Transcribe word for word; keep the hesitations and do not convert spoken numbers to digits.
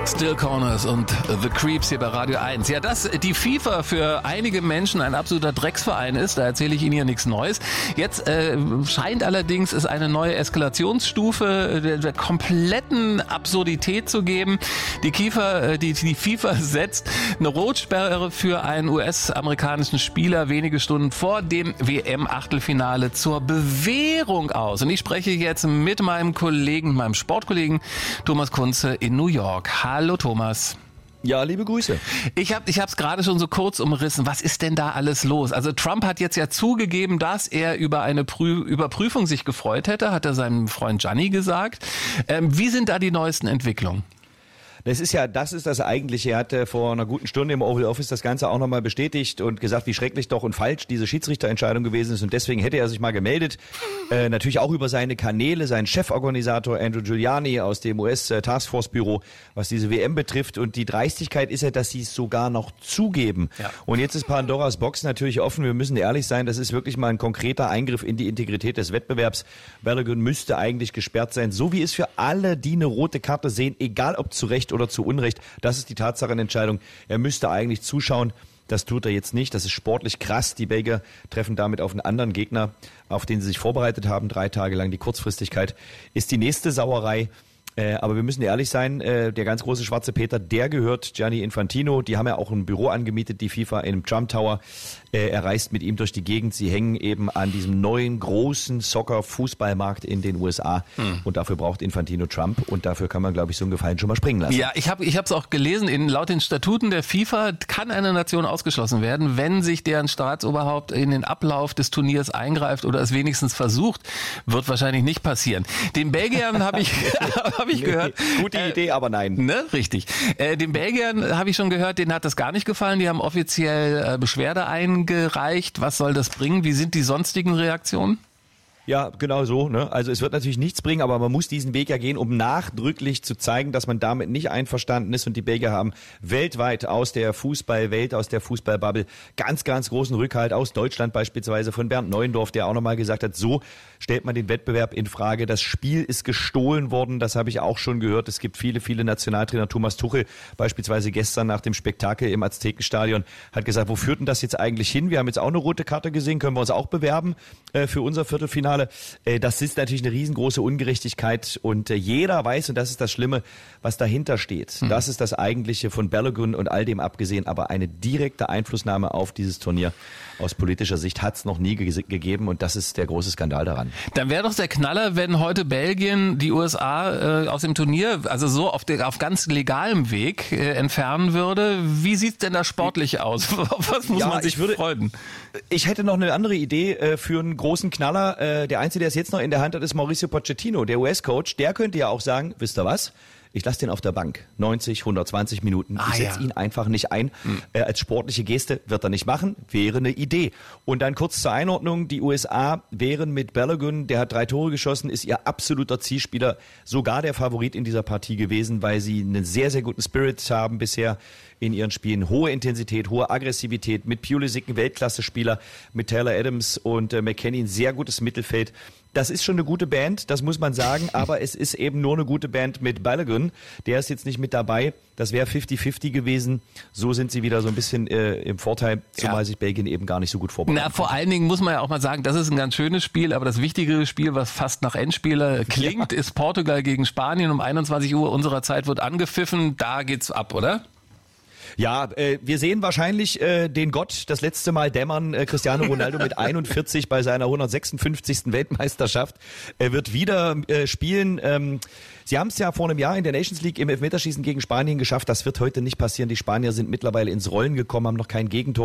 Still Corners und The Creeps hier bei Radio eins. Ja, dass die FIFA für einige Menschen ein absoluter Drecksverein ist, da erzähle ich Ihnen hier nichts Neues. Jetzt äh, scheint allerdings es eine neue Eskalationsstufe der, der kompletten Absurdität zu geben. Die FIFA, äh, die, die FIFA setzt eine Rotsperre für einen U S-amerikanischen Spieler wenige Stunden vor dem W M-Achtelfinale zur Bewährung aus. Und ich spreche jetzt mit meinem Kollegen, meinem Sportkollegen Thomas Kunze in New York. Hallo Thomas. Ja, liebe Grüße. Ich habe ich habe es gerade schon so kurz umrissen. Was ist denn da alles los? Also Trump hat jetzt ja zugegeben, dass er über eine Prü- Überprüfung sich gefreut hätte, hat er seinem Freund Gianni gesagt. Ähm, wie sind da die neuesten Entwicklungen? Das ist ja, das ist das Eigentliche. Er hatte vor einer guten Stunde im Oval Office das Ganze auch nochmal bestätigt und gesagt, wie schrecklich doch und falsch diese Schiedsrichterentscheidung gewesen ist. Und deswegen hätte er sich mal gemeldet. Äh, natürlich auch über seine Kanäle, seinen Cheforganisator Andrew Giuliani aus dem U S-Taskforce-Büro, was diese W M betrifft. Und die Dreistigkeit ist ja, dass sie es sogar noch zugeben. Ja. Und jetzt ist Pandoras Box natürlich offen. Wir müssen ehrlich sein, das ist wirklich mal ein konkreter Eingriff in die Integrität des Wettbewerbs. Balogun müsste eigentlich gesperrt sein, so wie es für alle, die eine rote Karte sehen, egal ob zu Recht oder zu Unrecht. Das ist die Tatsachenentscheidung. Er müsste eigentlich zuschauen. Das tut er jetzt nicht. Das ist sportlich krass. Die Belgier treffen damit auf einen anderen Gegner, auf den sie sich vorbereitet haben. Drei Tage lang die Kurzfristigkeit ist die nächste Sauerei. Äh, aber wir müssen ehrlich sein, äh, der ganz große schwarze Peter, der gehört Gianni Infantino. Die haben ja auch ein Büro angemietet, die FIFA, in einem Trump Tower. Äh, er reist mit ihm durch die Gegend. Sie hängen eben an diesem neuen, großen Soccer-Fußballmarkt in den U S A. Hm. Und dafür braucht Infantino Trump. Und dafür kann man, glaube ich, so einen Gefallen schon mal springen lassen. Ja, ich habe ich habe es auch gelesen. In, laut den Statuten der FIFA kann eine Nation ausgeschlossen werden, wenn sich deren Staatsoberhaupt in den Ablauf des Turniers eingreift oder es wenigstens versucht. Wird wahrscheinlich nicht passieren. Den Belgiern habe ich... Habe ich gehört. Gute äh, Idee, aber nein. Ne, richtig. Äh, den Belgiern habe ich schon gehört, denen hat das gar nicht gefallen. Die haben offiziell äh, Beschwerde eingereicht. Was soll das bringen? Wie sind die sonstigen Reaktionen? Ja, genau so. Ne? Also es wird natürlich nichts bringen, aber man muss diesen Weg ja gehen, um nachdrücklich zu zeigen, dass man damit nicht einverstanden ist. Und die Belgier haben weltweit aus der Fußballwelt, aus der Fußballbubble ganz, ganz großen Rückhalt. Aus Deutschland beispielsweise von Bernd Neuendorf, der auch nochmal gesagt hat, so stellt man den Wettbewerb in Frage. Das Spiel ist gestohlen worden, das habe ich auch schon gehört. Es gibt viele, viele Nationaltrainer. Thomas Tuchel beispielsweise gestern nach dem Spektakel im Aztekenstadion hat gesagt, wo führt denn das jetzt eigentlich hin? Wir haben jetzt auch eine rote Karte gesehen, können wir uns auch bewerben äh, für unser Viertelfinale. Das ist natürlich eine riesengroße Ungerechtigkeit und jeder weiß, und das ist das Schlimme, was dahinter steht. Mhm. Das ist das Eigentliche von Balogun und all dem abgesehen, aber eine direkte Einflussnahme auf dieses Turnier aus politischer Sicht hat es noch nie ge- gegeben und das ist der große Skandal daran. Dann wäre doch der Knaller, wenn heute Belgien die U S A äh, aus dem Turnier, also so auf, der, auf ganz legalem Weg äh, entfernen würde. Wie sieht's denn da sportlich aus? Auf was muss ja, man sich ich würde, freuen? Ich hätte noch eine andere Idee äh, für einen großen Knaller. Äh, der Einzige, der es jetzt noch in der Hand hat, ist Mauricio Pochettino, der U S-Coach. Der könnte ja auch sagen, wisst ihr was? Ich lasse den auf der Bank. neunzig, hundertzwanzig Minuten. Ah, ich setze ja. ihn einfach nicht ein. Hm. Äh, als sportliche Geste wird er nicht machen. Wäre eine Idee. Und dann kurz zur Einordnung. Die U S A wären mit Balogun, der hat drei Tore geschossen, ist ihr absoluter Zielspieler, sogar der Favorit in dieser Partie gewesen, weil sie einen sehr, sehr guten Spirit haben bisher in ihren Spielen. Hohe Intensität, hohe Aggressivität. Mit Pulisic ein Weltklasse-Spieler, mit Taylor Adams und äh, McKennie ein sehr gutes Mittelfeld. Das ist schon eine gute Band, das muss man sagen, aber es ist eben nur eine gute Band mit Balogun. Der ist jetzt nicht mit dabei. Das wäre fifty fifty gewesen. So sind sie wieder so ein bisschen äh, im Vorteil, zumal ja. sich Belgien eben gar nicht so gut vorbereitet. Na, vor allen Dingen muss man ja auch mal sagen, das ist ein ganz schönes Spiel, aber das wichtigere Spiel, was fast nach Endspieler klingt, ja. ist Portugal gegen Spanien. Um einundzwanzig Uhr unserer Zeit wird angepfiffen. Da geht's ab, oder? Ja, äh, wir sehen wahrscheinlich äh, den Gott das letzte Mal dämmern. Äh, Cristiano Ronaldo mit einundvierzig bei seiner hundertsechsundfünfzigsten Weltmeisterschaft. Er wird wieder äh, spielen. Ähm, sie haben es ja vor einem Jahr in der Nations League im Elfmeterschießen gegen Spanien geschafft. Das wird heute nicht passieren. Die Spanier sind mittlerweile ins Rollen gekommen, haben noch kein Gegentor